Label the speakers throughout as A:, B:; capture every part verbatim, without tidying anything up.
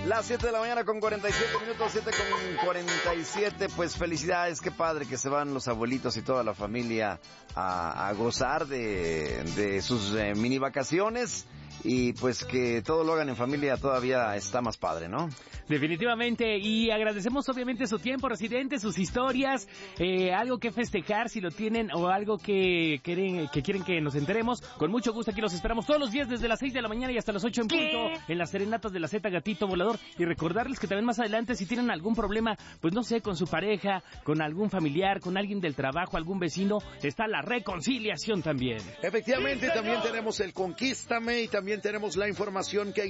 A: Las siete de la mañana con cuarenta y siete minutos, siete con cuarenta y siete. Pues felicidades, qué padre que se van los abuelitos y toda la familia a, a gozar de, de sus eh, mini vacaciones. Y pues que todo lo hagan en familia todavía está más padre, ¿no?
B: Definitivamente, y agradecemos obviamente su tiempo, residentes, sus historias, eh, algo que festejar si lo tienen o algo que quieren, que quieren que nos enteremos. Con mucho gusto aquí los esperamos todos los días desde las seis de la mañana y hasta las ocho en punto ¿Qué? En las serenatas de la Z Gatito Volador. Y recordarles que también más adelante, si tienen algún problema, pues no sé, con su pareja, con algún familiar, con alguien del trabajo, algún vecino, está la reconciliación también.
C: Efectivamente, también tenemos el Conquístame y también tenemos la información que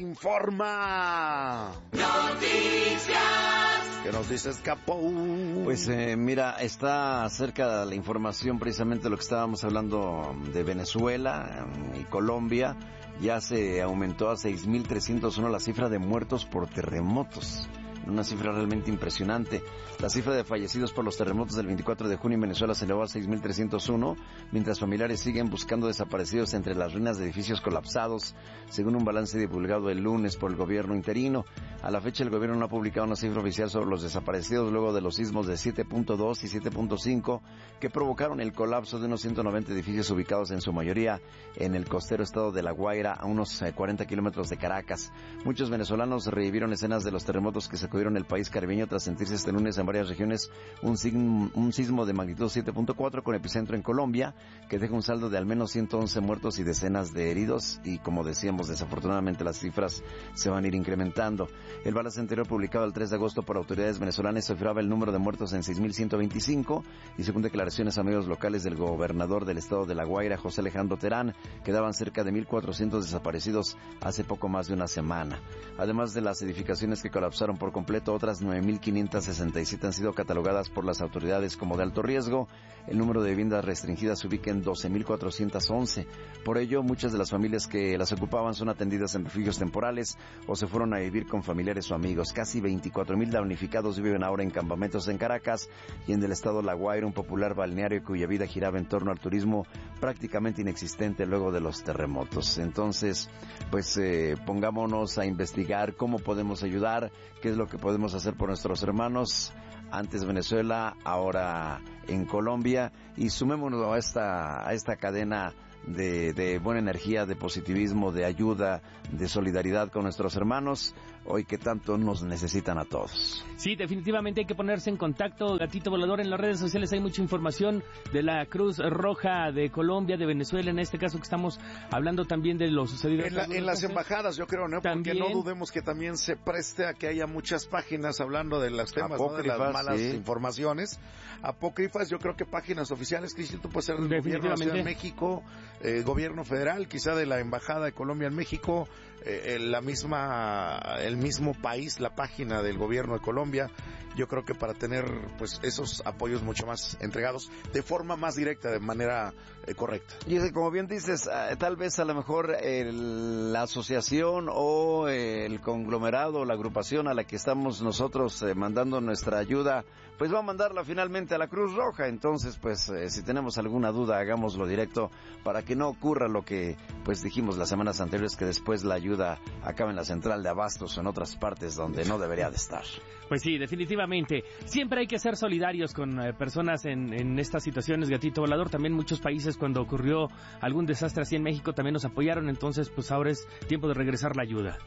C: informa. Noticias. ¿Qué nos dices, Capo?
A: Pues eh, mira, está cerca de la información precisamente de lo que estábamos hablando de Venezuela y Colombia. Ya se aumentó a seis mil trescientos uno la cifra de muertos por terremotos. Una cifra realmente impresionante. La cifra de fallecidos por los terremotos del veinticuatro de junio en Venezuela se elevó a seis mil trescientos uno, mientras familiares siguen buscando desaparecidos entre las ruinas de edificios colapsados, según un balance divulgado el lunes por el gobierno interino. A la fecha, el gobierno no ha publicado una cifra oficial sobre los desaparecidos luego de los sismos de siete punto dos y siete punto cinco que provocaron el colapso de unos ciento noventa edificios ubicados en su mayoría en el costero estado de La Guaira, a unos cuarenta kilómetros de Caracas. Muchos venezolanos revivieron escenas de los terremotos que se en el país caribeño tras sentirse este lunes en varias regiones un, sign, un sismo de magnitud siete punto cuatro con epicentro en Colombia, que deja un saldo de al menos ciento once muertos y decenas de heridos, y como decíamos, desafortunadamente las cifras se van a ir incrementando. El balance anterior publicado el tres de agosto por autoridades venezolanas cifraba el número de muertos en seis mil ciento veinticinco, y según declaraciones a medios locales del gobernador del estado de La Guaira, José Alejandro Terán, quedaban cerca de mil cuatrocientos desaparecidos hace poco más de una semana. Además de las edificaciones que colapsaron por completo, otras nueve mil quinientas sesenta y siete han sido catalogadas por las autoridades como de alto riesgo. El número de viviendas restringidas se ubica en doce mil cuatrocientos once. Por ello, muchas de las familias que las ocupaban son atendidas en refugios temporales o se fueron a vivir con familiares o amigos. Casi veinticuatro mil damnificados viven ahora en campamentos en Caracas y en el estado La Guaira, un popular balneario cuya vida giraba en torno al turismo prácticamente inexistente luego de los terremotos. Entonces, pues eh, pongámonos a investigar cómo podemos ayudar, qué es lo que podemos hacer por nuestros hermanos, antes Venezuela, ahora en Colombia, y sumémonos a esta, a esta cadena de, de buena energía, de positivismo, de ayuda, de solidaridad con nuestros hermanos, hoy que tanto nos necesitan a todos.
B: Sí, definitivamente hay que ponerse en contacto, Gatito Volador. En las redes sociales hay mucha información de la Cruz Roja de Colombia, de Venezuela, en este caso que estamos hablando también de lo sucedido
C: en, la, en las embajadas, yo creo, ¿no? También, porque no dudemos que también se preste a que haya muchas páginas hablando de los temas, ¿no? De las malas sí. informaciones apócrifas. Yo creo que páginas oficiales, Cristian, tú puedes ser el gobierno de la Ciudad de México, eh, gobierno federal, quizá de la Embajada de Colombia en México, eh, la misma, el mismo país, la página del gobierno de Colombia. Yo creo que para tener pues esos apoyos mucho más entregados de forma más directa, de manera eh, correcta.
A: Y como bien dices, eh, tal vez a lo mejor el, la asociación o eh, el conglomerado, la agrupación a la que estamos nosotros eh, mandando nuestra ayuda, pues va a mandarla finalmente a la Cruz Roja. Entonces, pues eh, si tenemos alguna duda, hagámoslo directo para que no ocurra lo que pues dijimos las semanas anteriores, que después la ayuda acaba en la central de abastos o en otras partes donde no debería de estar.
B: Pues sí, definitivamente. Siempre hay que ser solidarios con eh, personas en, en estas situaciones, Gatito Volador. También muchos países, cuando ocurrió algún desastre así en México, también nos apoyaron. Entonces, pues ahora es tiempo de regresar la ayuda.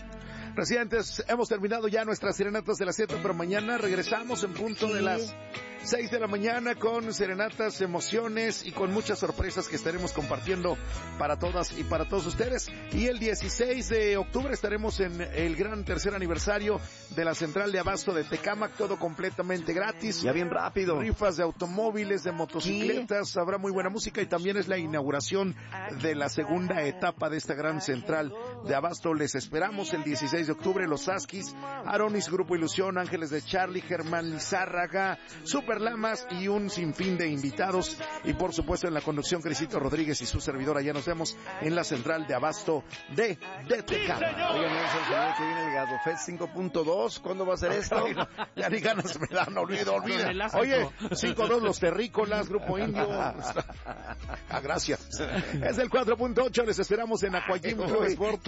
C: Residentes, hemos terminado ya nuestras serenatas de las siete, pero mañana regresamos en punto de las seis de la mañana con serenatas, emociones y con muchas sorpresas que estaremos compartiendo para todas y para todos ustedes. Y el dieciséis de octubre estaremos en el gran tercer aniversario de la central de abasto de Tecámac, todo completamente gratis.
A: Ya bien rápido.
C: Rifas de automóviles, de motocicletas, ¿Qué? Habrá muy buena música y también es la inauguración de la segunda etapa de esta gran central de abasto. Les esperamos el dieciséis de octubre, Los Askis, Aronis, Grupo Ilusión, Ángeles de Charlie, Germán Lizárraga, Super Lamas y un sinfín de invitados. Y por supuesto en la conducción, Crisito Rodríguez y su servidora. Ya nos vemos en la central de abasto de, de Tecámac.
A: Oigan, ¿no se olvide que viene el GadoFest cinco punto dos? ¿Cuándo va a ser esto?
C: Ya ni ganas me dan, olvido, olvido. Oye, cinco dos Los Terrícolas, Grupo Indio. Ah, gracias. Es el cuatro punto ocho, les esperamos en Aquajim Club Sport.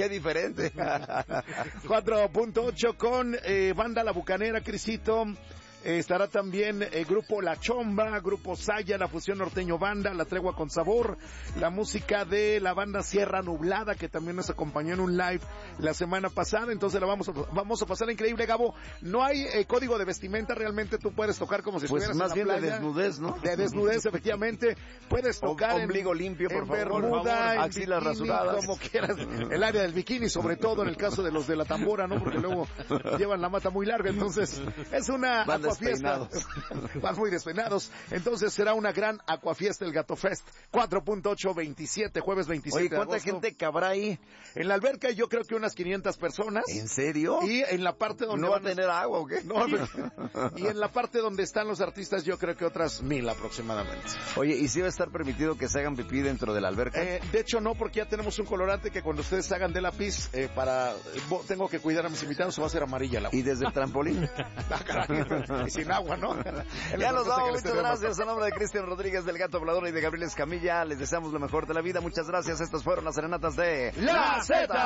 A: qué diferente.
C: cuatro punto ocho con eh, Banda La Bucanera, Crisito. Eh, estará también el eh, grupo La Chomba, grupo Saya, la fusión norteño banda, La Tregua con Sabor, la música de la banda Sierra Nublada, que también nos acompañó en un live la semana pasada. Entonces la vamos a, vamos a pasar increíble, Gabo. No hay eh, código de vestimenta, realmente tú puedes tocar como si
A: pues
C: estuvieras
A: más
C: en la
A: bien
C: playa.
A: de desnudez, ¿no?
C: De desnudez, efectivamente. Puedes tocar
A: o, ombligo
C: en,
A: limpio, por
C: en
A: favor,
C: bermuda,
A: por favor.
C: en
A: axilas
C: bikini,
A: rasuradas,
C: como quieras. El área del bikini, sobre todo en el caso de los de la tambora, ¿no? Porque luego llevan la mata muy larga. Entonces es una acuafiesta. Van muy despeinados. Entonces será una gran acuafiesta el Gato Fest. cuatro punto ocho, veintisiete, jueves veintisiete.
A: Oye, ¿cuánta
C: de agosto.
A: gente cabrá ahí?
C: En la alberca yo creo que unas quinientas personas.
A: ¿En serio?
C: Y en la parte donde
A: ¿No va a
C: van
A: tener agua o qué?
C: No, y en la parte donde están los artistas yo creo que otras mil aproximadamente.
A: Oye, ¿y si va a estar permitido que se hagan pipí dentro de la alberca?
C: Eh, de hecho no, porque ya tenemos un colorante que cuando ustedes hagan de la pis, eh, para tengo que cuidar a mis invitados, se va a hacer amarilla el agua.
A: ¿Y desde el trampolín?
C: Y sin agua, ¿no?
A: Ya nos vamos, muchas gracias. A nombre de Cristian Rodríguez, del Gato Volador, y de Gabriel Escamilla, les deseamos lo mejor de la vida. Muchas gracias. Estas fueron las serenatas de
C: La Z.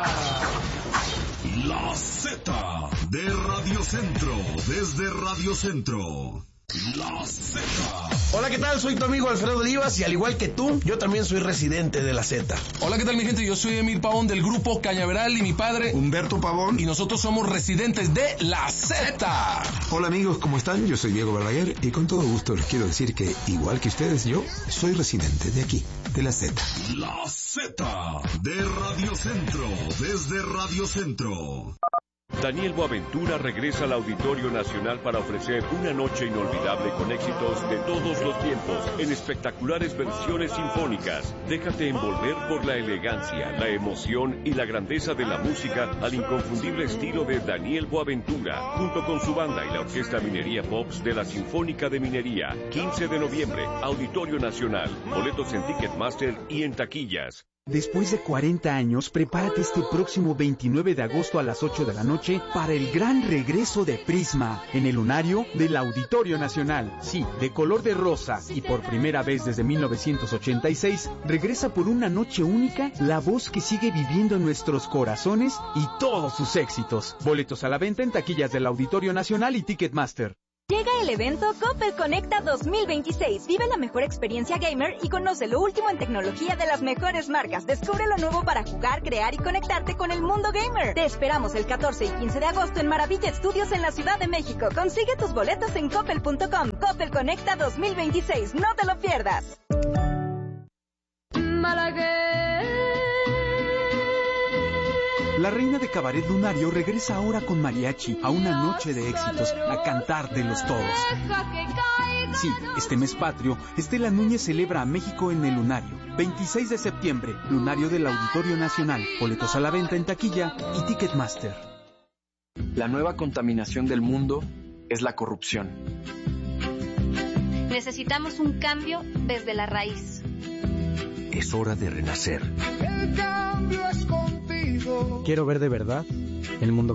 D: La Z de Radio Centro, desde Radio Centro. La Z.
E: Hola, ¿qué tal? Soy tu amigo Alfredo Olivas y al igual que tú, yo también soy residente de la Z.
F: Hola, ¿qué tal mi gente? Yo soy Emil Pavón del grupo Cañaveral y mi padre
G: Humberto Pavón.
F: Y nosotros somos residentes de la Z.
G: Hola amigos, ¿cómo están? Yo soy Diego Verdaguer y con todo gusto les quiero decir que, igual que ustedes, yo soy residente de aquí, de la Z.
D: La Z de Radio Centro, desde Radio Centro.
H: Daniel Boaventura regresa al Auditorio Nacional para ofrecer una noche inolvidable con éxitos de todos los tiempos en espectaculares versiones sinfónicas. Déjate envolver por la elegancia, la emoción y la grandeza de la música al inconfundible estilo de Daniel Boaventura, junto con su banda y la Orquesta Minería Pops de la Sinfónica de Minería. quince de noviembre, Auditorio Nacional. Boletos en Ticketmaster y en taquillas.
I: Después de cuarenta años, prepárate este próximo veintinueve de agosto a las ocho de la noche para el gran regreso de Prisma en el lunario del Auditorio Nacional. Sí, de color de rosa y por primera vez desde mil novecientos ochenta y seis, regresa por una noche única la voz que sigue viviendo en nuestros corazones y todos sus éxitos. Boletos a la venta en taquillas del Auditorio Nacional y Ticketmaster.
J: Llega el evento Coppel Conecta dos mil veintiséis. Vive la mejor experiencia gamer y conoce lo último en tecnología de las mejores marcas. Descubre lo nuevo para jugar, crear y conectarte con el mundo gamer. Te esperamos el catorce y quince de agosto en Maravilla Studios en la Ciudad de México. Consigue tus boletos en coppel punto com. Coppel Conecta dos mil veintiséis. No te lo pierdas.
I: La reina de cabaret lunario regresa ahora con mariachi a una noche de éxitos, a cantar de los todos. Sí, este mes patrio, Estela Núñez celebra a México en el lunario. veintiséis de septiembre, lunario del Auditorio Nacional. Boletos a la venta en taquilla y Ticketmaster.
K: La nueva contaminación del mundo es la corrupción.
L: Necesitamos un cambio desde la raíz.
M: Es hora de renacer.
N: El cambio es contigo.
O: Quiero ver de verdad el mundo